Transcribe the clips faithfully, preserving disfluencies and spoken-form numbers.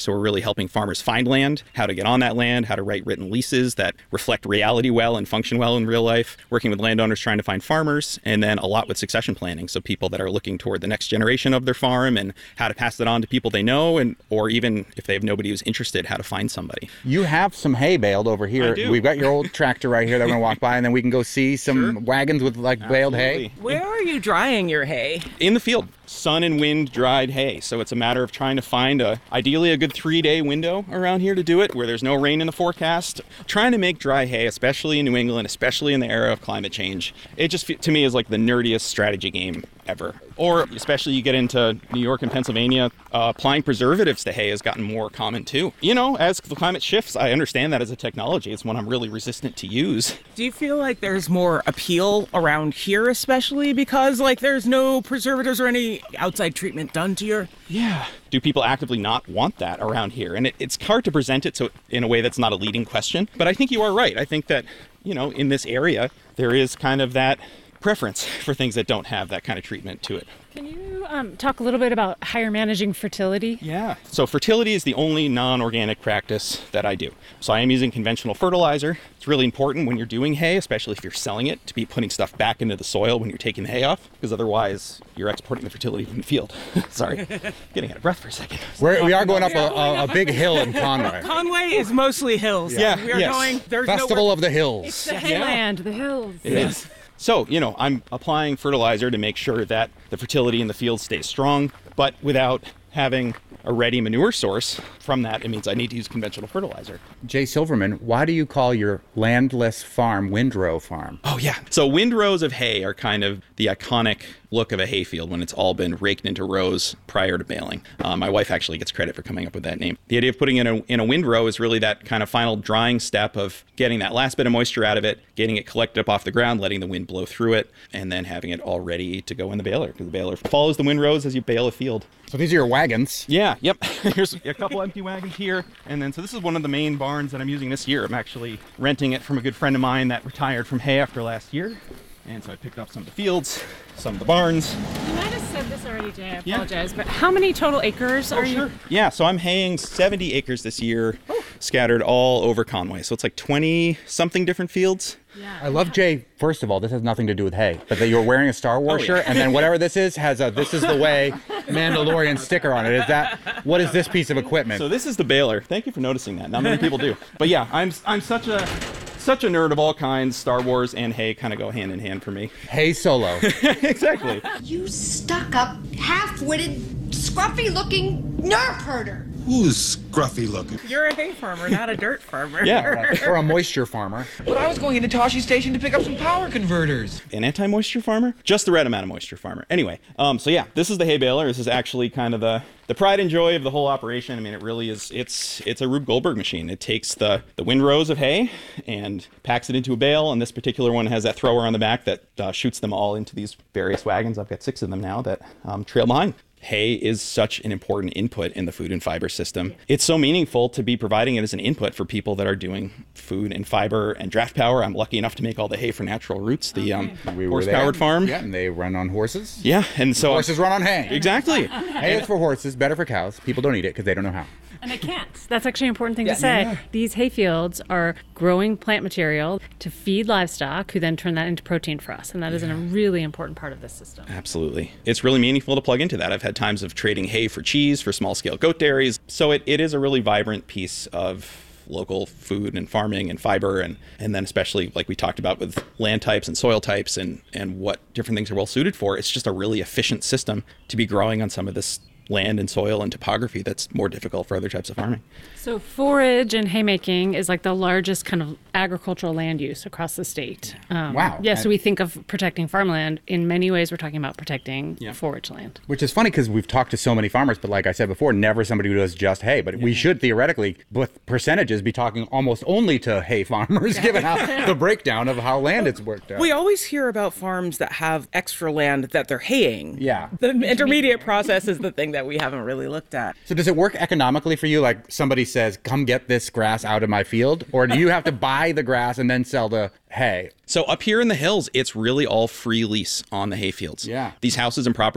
So we're really helping farmers find land, how to get on that land, how to write written leases that reflect reality well and function well in real life, working with landowners trying to find farmers, and then a lot with succession planning. So people that are looking toward the next generation of their farm and how to pass it on to people they know, and or even if they have nobody who's interested, how to find somebody. You have some hay baled over here. I do. We've got your old tractor right here that we're going to walk by, and then we can go see some Sure. wagons with like baled hay. Absolutely. Where are you drying your hay? In the field, sun and wind dried hay. So it's a matter of trying to find a ideally a good three-day window around here to do it, where there's no rain in the forecast. Trying to make dry hay, especially in New England, especially in the era of climate change, it just to me is like the nerdiest strategy game ever. Or especially you get into New York and Pennsylvania, uh, applying preservatives to hay has gotten more common too. You know, as the climate shifts, I understand that as a technology. It's one I'm really resistant to use. Do you feel like there's more appeal around here, especially because like there's no preservatives or any outside treatment done to your... Yeah. Do people actively not want that around here? And it, it's hard to present it so in a way that's not a leading question. But I think you are right. I think that, you know, in this area, there is kind of that preference for things that don't have that kind of treatment to it. Can you um, talk a little bit about how you're managing fertility? Yeah. So fertility is the only non-organic practice that I do. So I am using conventional fertilizer. It's really important when you're doing hay, especially if you're selling it, to be putting stuff back into the soil when you're taking the hay off, because otherwise you're exporting the fertility from the field. Sorry, getting out of breath for a second. We're, we are going up a, a, a big hill in Conway. Conway is mostly hills. Yeah, We are yes. going... There's Festival nowhere... of the Hills. The hayland, the hills. It is. So, you know, I'm applying fertilizer to make sure that the fertility in the field stays strong, but without having a ready manure source from that, it means I need to use conventional fertilizer. Jay Silverman, why do you call your landless farm Windrow Farm? Oh, yeah. So windrows of hay are kind of the iconic look of a hayfield when it's all been raked into rows prior to baling. Um, my wife actually gets credit for coming up with that name. The idea of putting it in a, in a windrow is really that kind of final drying step of getting that last bit of moisture out of it, getting it collected up off the ground, letting the wind blow through it, and then having it all ready to go in the baler, because the baler follows the windrows as you bale a field. So these are your wagons. Yeah, yep. Here's a couple empty wagons here. And then, so this is one of the main barns that I'm using this year. I'm actually renting it from a good friend of mine that retired from hay after last year. And so I picked up some of the fields, some of the barns. You might have said this already, Jay. I Yeah. apologize. But how many total acres are you? Yeah, so I'm haying seventy acres this year, scattered all over Conway. So it's like twenty something different fields. Yeah. I love Jay. First of all, this has nothing to do with hay, but that you're wearing a Star Wars Oh, yeah. shirt, and then whatever this is has a "This is the way" Mandalorian sticker on it. Is that what is this piece of equipment? So this is the baler. Thank you for noticing that. Not many people do. But yeah, I'm I'm such a such a nerd of all kinds. Star Wars and hay kind of go hand in hand for me. Hay Solo. Exactly. You stuck-up, half-witted, scruffy-looking nerf herder. Who's scruffy looking? You're a hay farmer, not a dirt farmer. Yeah. Or a moisture farmer. But I was going into Toshi Station to pick up some power converters. An anti-moisture farmer? Just the right amount of moisture farmer. Anyway, um, so yeah, this is the hay baler. This is actually kind of the the pride and joy of the whole operation. I mean, it really is. It's it's a Rube Goldberg machine. It takes the the windrows of hay and packs it into a bale. And this particular one has that thrower on the back that uh, shoots them all into these various wagons. I've got six of them now that um, trail behind. Hay is such an important input in the food and fiber system. It's so meaningful to be providing it as an input for people that are doing food and fiber and draft power. I'm lucky enough to make all the hay for Natural Roots, the um, We were there. horse-powered farm. Yeah, and they run on horses. Yeah, and so Horses run on hay. exactly. Hay is for horses, better for cows. People don't eat it because they don't know how. And they can't. That's actually an important thing Yeah. to say. Yeah. These hayfields are growing plant material to feed livestock, who then turn that into protein for us. And that is a really important part of this system. Absolutely. It's really meaningful to plug into that. I've had times of trading hay for cheese, for small-scale goat dairies. So it, it is a really vibrant piece of local food and farming and fiber, and, and then especially like we talked about with land types and soil types and, and what different things are well suited for. It's just a really efficient system to be growing on some of this land and soil and topography that's more difficult for other types of farming. So forage and haymaking is like the largest kind of agricultural land use across the state. Um, Wow. Yeah, so we think of protecting farmland. In many ways, we're talking about protecting Yeah. forage land. Which is funny because we've talked to so many farmers, but like I said before, never somebody who does just hay. But we should theoretically, with percentages, be talking almost only to hay farmers, given how the breakdown of how land it's worked out. We always hear about farms that have extra land that they're haying. Yeah. The intermediate process is the thing that we haven't really looked at. So does it work economically for you? Like somebody says, come get this grass out of my field? Or do you have to buy the grass and then sell the hay? So up here in the hills, it's really all free lease on the hayfields. Yeah. These houses and properties that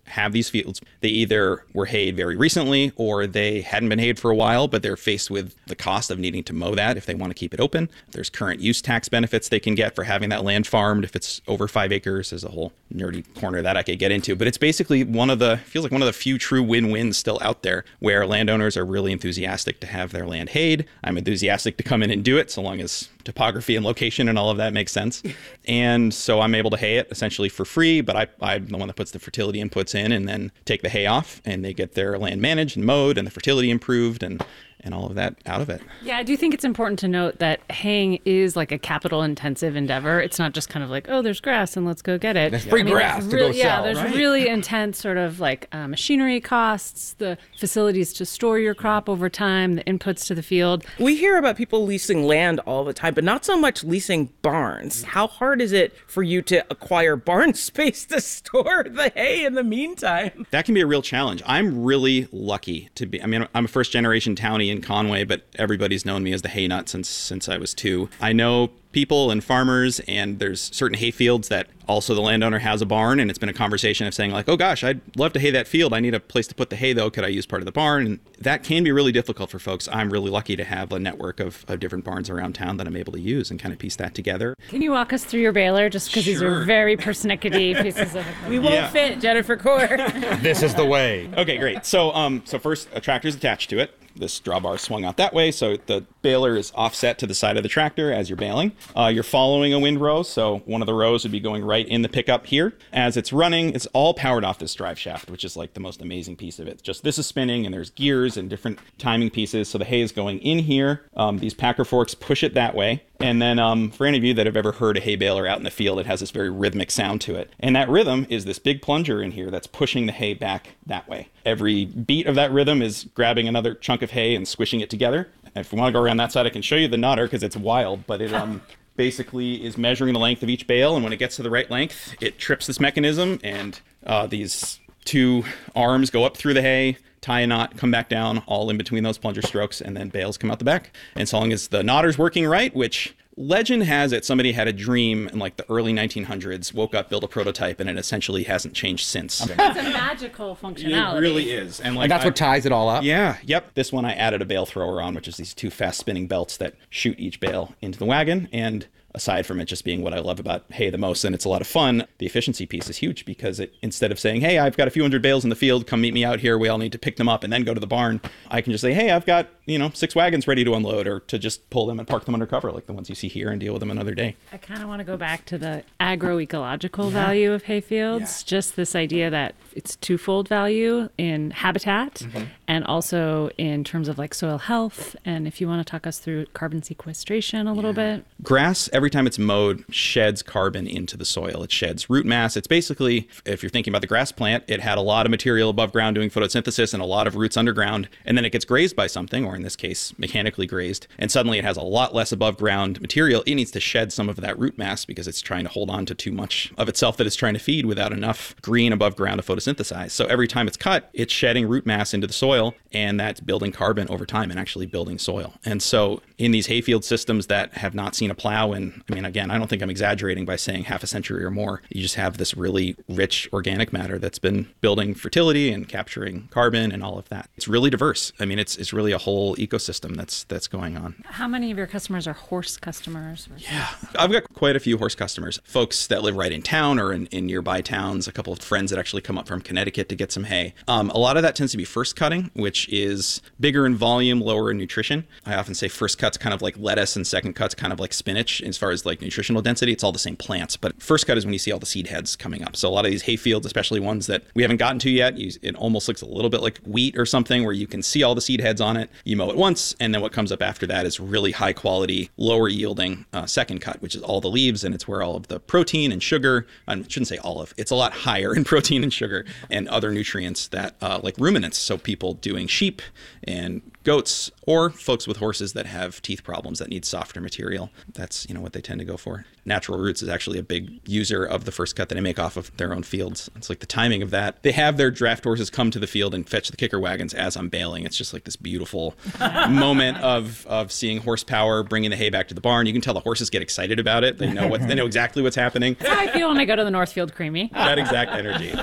have these fields, they either were hayed very recently or they hadn't been hayed for a while, but they're faced with the cost of needing to mow that if they want to keep it open. There's current use tax benefits they can get for having that land farmed if it's over five acres. There's a whole nerdy corner that I could get into, but it's basically one of the, feels like one of the few true win-wins still out there where landowners are really enthusiastic to have their land hayed. I'm enthusiastic to come in and do it so long as topography and location and all of that makes sense. And so I'm able to hay it essentially for free, but I, I'm the one that puts the fertility inputs in and then take the hay off, and they get their land managed and mowed and the fertility improved and and all of that out of it. Yeah, I do think it's important to note that haying is like a capital intensive endeavor. It's not just kind of like, oh, there's grass and let's go get it. There's free I mean, grass it's to really, go yeah, sell. there's Right. really intense sort of like uh, machinery costs, the facilities to store your crop over time, the inputs to the field. We hear about people leasing land all the time, but not so much leasing barns. How hard is it for you to acquire barn space to store the hay in the meantime? That can be a real challenge. I'm really lucky to be, I mean, I'm a first generation townie in Conway, but everybody's known me as the hay nut since since I was two. I know people and farmers, and there's certain hay fields that also the landowner has a barn, and it's been a conversation of saying like, oh gosh, I'd love to hay that field. I need a place to put the hay though. Could I use part of the barn? And that can be really difficult for folks. I'm really lucky to have a network of, of different barns around town that I'm able to use and kind of piece that together. Can you walk us through your baler just because these are very persnickety pieces of We won't Yeah. fit, Jennifer Core. This is the way. Okay, great. So um, so first a tractor's attached to it. This drawbar swung out that way, so the baler is offset to the side of the tractor as you're baling. Uh, you're following a windrow, so one of the rows would be going right in the pickup here. As it's running, it's all powered off this drive shaft, which is like the most amazing piece of it. Just this is spinning, and there's gears and different timing pieces, so the hay is going in here. Um, these packer forks push it that way. And then um, for any of you that have ever heard a hay baler out in the field, it has this very rhythmic sound to it. And that rhythm is this big plunger in here that's pushing the hay back that way. Every beat of that rhythm is grabbing another chunk of hay and squishing it together. And if we want to go around that side, I can show you the nutter because it's wild, but it um, basically is measuring the length of each bale. And when it gets to the right length, it trips this mechanism, and uh, these two arms go up through the hay, tie a knot, come back down, all in between those plunger strokes, and then bales come out the back. And so long as the knotter's working right, which legend has it somebody had a dream in like the early nineteen hundreds, woke up, built a prototype, and it essentially hasn't changed since. It's a magical functionality. It really is. And like And that's I- what ties it all up. Yeah, yep. This one I added a bale thrower on, which is these two fast spinning belts that shoot each bale into the wagon. And aside from it just being what I love about hay the most, and it's a lot of fun, the efficiency piece is huge because it, instead of saying, hey, I've got a few hundred bales in the field, come meet me out here, we all need to pick them up and then go to the barn, I can just say, hey, I've got, you know, six wagons ready to unload, or to just pull them and park them under cover like the ones you see here and deal with them another day. I kind of want to go back to the agroecological value of hay fields. Just this idea that it's twofold value in habitat Mm-hmm. and also in terms of like soil health. And if you want to talk us through carbon sequestration a little bit. Grass, every time it's mowed, sheds carbon into the soil. It sheds root mass. It's basically, if you're thinking about the grass plant, it had a lot of material above ground doing photosynthesis and a lot of roots underground, and then it gets grazed by something, or in this case, mechanically grazed, and suddenly it has a lot less above ground material. It needs to shed some of that root mass because it's trying to hold on to too much of itself that it's trying to feed without enough green above ground to photosynthesize. So every time it's cut, it's shedding root mass into the soil, and that's building carbon over time and actually building soil. And so in these hayfield systems that have not seen a plow in, I mean, again, I don't think I'm exaggerating by saying half a century or more, you just have this really rich organic matter that's been building fertility and capturing carbon and all of that. It's really diverse. I mean, it's it's really a whole ecosystem that's that's going on. How many of your customers are horse customers? Yeah, I've got quite a few horse customers, folks that live right in town or in, in nearby towns, a couple of friends that actually come up from Connecticut to get some hay. Um, a lot of that tends to be first cutting, which is bigger in volume, lower in nutrition. I often say first cut's kind of like lettuce and second cut's kind of like spinach as far as like nutritional density. It's all the same plants, but first cut is when you see all the seed heads coming up. So a lot of these hay fields, especially ones that we haven't gotten to yet, you, it almost looks a little bit like wheat or something where you can see all the seed heads on it. You mow it once, and then what comes up after that is really high quality, lower yielding uh, second cut, which is all the leaves, and it's where all of the protein and sugar, I shouldn't say olive, it's a lot higher in protein and sugar and other nutrients that uh, like ruminants. So people doing sheep and goats, or folks with horses that have teeth problems that need softer material. That's, you know, what they tend to go for. Natural Roots is actually a big user of the first cut that they make off of their own fields. It's like the timing of that. They have their draft horses come to the field and fetch the kicker wagons as I'm baling. It's just like this beautiful moment of of seeing horsepower bringing the hay back to the barn. You can tell the horses get excited about it. They know what they know exactly what's happening. That's how I feel when I go to the Northfield Creamy. That exact energy.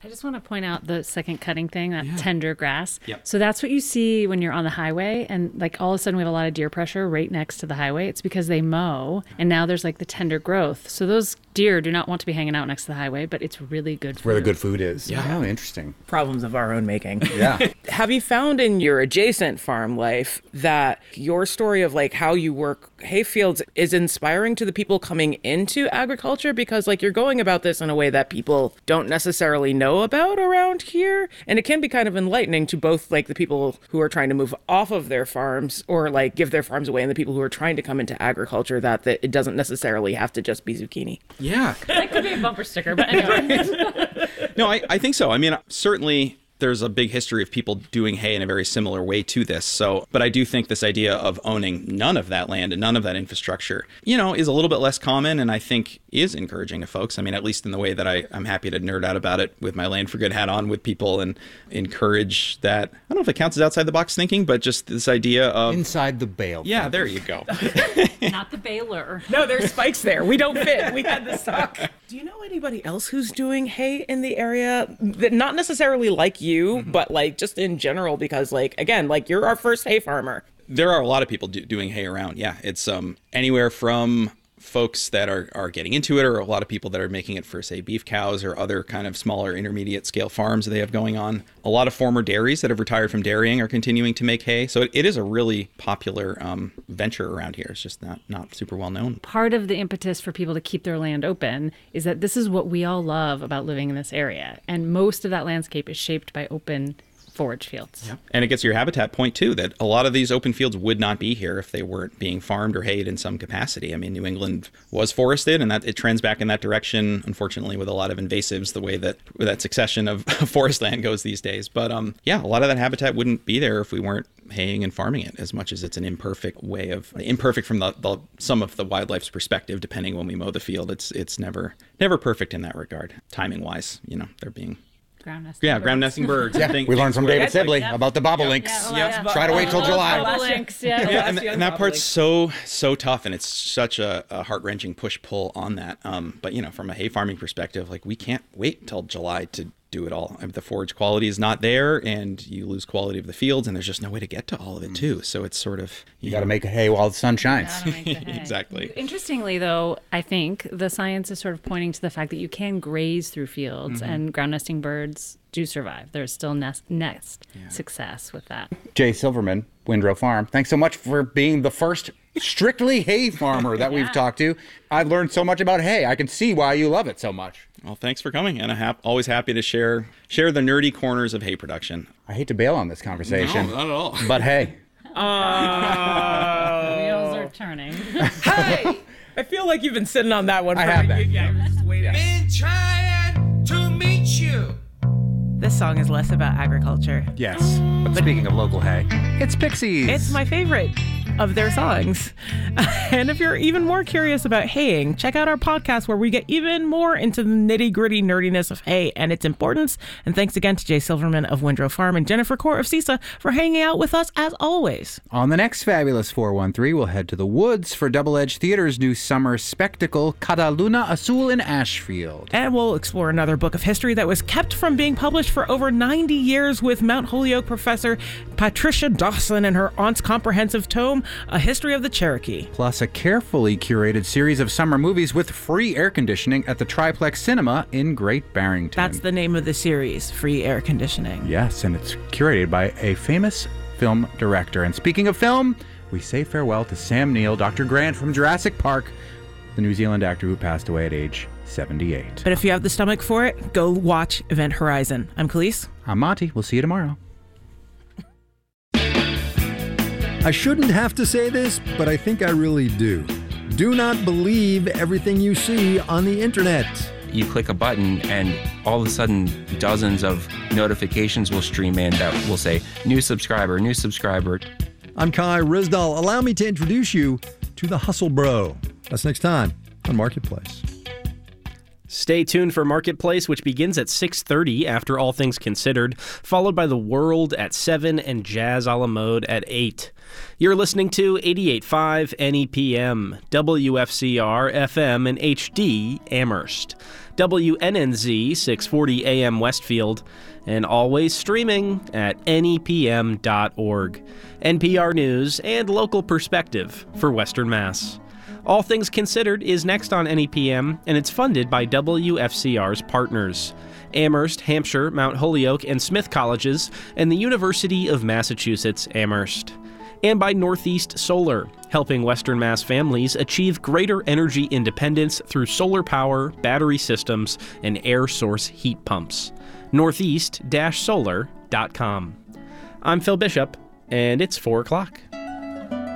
I just want to point out the second cutting thing, that Yeah. tender grass. Yep. So that's what you see when you're on the highway, and like all of a sudden we have a lot of deer pressure right next to the highway. It's because they mow, and now there's like the tender growth. So those deer do not want to be hanging out next to the highway, but it's really good food. Where the good food is. Yeah. Oh, interesting. Problems of our own making. Yeah. Have you found in your adjacent farm life that your story of like how you work hay fields is inspiring to the people coming into agriculture? Because like you're going about this in a way that people don't necessarily know about around here. And it can be kind of enlightening to both like the people who are trying to move off of their farms or like give their farms away and the people who are trying to come into agriculture, that, that it doesn't necessarily have to just be zucchini. Yeah. That could be a bumper sticker, but anyway. No, I, I think so. I mean, certainly there's a big history of people doing hay in a very similar way to this. So, but I do think this idea of owning none of that land and none of that infrastructure, you know, is a little bit less common, and I think is encouraging to folks. I mean, at least in the way that I, I'm happy to nerd out about it with my Land for Good hat on with people and encourage that. I don't know if it counts as outside the box thinking, but just this idea of Inside the bale. yeah, there you go. Not the baler. No, there's spikes there. We don't fit. We had this talk. Do you know anybody else who's doing hay in the area? That not necessarily like you, mm-hmm. but like just in general, because like, again, like you're our first hay farmer. There are a lot of people do, doing hay around. Yeah, it's um anywhere from folks that are, are getting into it, or a lot of people that are making it for, say, beef cows or other kind of smaller intermediate scale farms that they have going on. A lot of former dairies that have retired from dairying are continuing to make hay. So it, it is a really popular um, venture around here. It's just not, not super well known. Part of the impetus for people to keep their land open is that this is what we all love about living in this area. And most of that landscape is shaped by open forage fields. Yep. And it gets your habitat point too, that a lot of these open fields would not be here if they weren't being farmed or hayed in some capacity. I mean, New England was forested, and that it trends back in that direction, unfortunately, with a lot of invasives, the way that that succession of forest land goes these days. But um, yeah, a lot of that habitat wouldn't be there if we weren't haying and farming it, as much as it's an imperfect way of, imperfect from the, the some of the wildlife's perspective, depending when we mow the field. It's it's never never perfect in that regard, timing wise. You know, they're being Ground nesting yeah, birds. ground nesting birds. Yeah, Think- we learned from David Sibley Yep. about the bobolinks. Yeah, well, Yeah. yeah. Try to wait till July. Bobolinks, yeah. Yeah, and, and that part's so so tough, and it's such a, a heart-wrenching push-pull on that. Um, but you know, from a hay farming perspective, like we can't wait till July to do it all. I mean, the forage quality is not there, and you lose quality of the fields, and there's just no way to get to all of it too. So it's sort of You got to make hay while the sun shines. Gotta make the hay. Exactly. Interestingly, though, I think the science is sort of pointing to the fact that you can graze through fields, Mm-hmm. and ground nesting birds do survive. There's still nest, nest success with that. Jay Silverman, Windrow Farm, thanks so much for being the first strictly hay farmer that we've Yeah. talked to. I've learned so much about hay. I can see why you love it so much. Well, thanks for coming, and I'm hap- always happy to share share the nerdy corners of hay production. I hate to bail on this conversation, at all. but hey, Wheels are turning. Hey! I feel like you've been sitting on that one for I have a- been. Yeah, you're just waiting. Been trying to meet you. This song is less about agriculture. yes. But speaking of local hay, it's Pixies. It's my favorite of their songs. And if you're even more curious about haying, check out our podcast where we get even more into the nitty-gritty nerdiness of hay and its importance. And thanks again to Jay Silverman of Windrow Farm and Jennifer Core of CISA for hanging out with us as always. On the next Fabulous four one three, we'll head to the woods for Double Edge Theater's new summer spectacle, Cataluna Azul in Ashfield. And we'll explore another book of history that was kept from being published for over ninety years with Mount Holyoke professor Patricia Dawson and her aunt's comprehensive tome, A History of the Cherokee. Plus a carefully curated series of summer movies with free air conditioning at the Triplex Cinema in Great Barrington. That's the name of the series, Free Air Conditioning. Yes, and it's curated by a famous film director. And speaking of film, we say farewell to Sam Neill, Doctor Grant from Jurassic Park, the New Zealand actor who passed away at age seventy-eight. But if you have the stomach for it, go watch Event Horizon. I'm Khalees. I'm Monty. We'll see you tomorrow. I shouldn't have to say this, but I think I really do. Do not believe everything you see on the internet. You click a button and all of a sudden dozens of notifications will stream in that will say, new subscriber, new subscriber. I'm Kai Rizdal. Allow me to introduce you to the Hustle Bro. That's next time on Marketplace. Stay tuned for Marketplace, which begins at six thirty after All Things Considered, followed by The World at seven and Jazz a la Mode at eight. You're listening to eighty-eight point five N E P M, W F C R F M, and H D Amherst. W N N Z six forty A M Westfield, and always streaming at N E P M dot org. N P R News and local perspective for Western Mass. All Things Considered is next on N E P M, and it's funded by W F C R's partners: Amherst, Hampshire, Mount Holyoke, and Smith Colleges, and the University of Massachusetts Amherst. And by Northeast Solar, helping Western Mass families achieve greater energy independence through solar power, battery systems, and air source heat pumps. northeast dash solar dot com. I'm Phil Bishop, and it's four o'clock.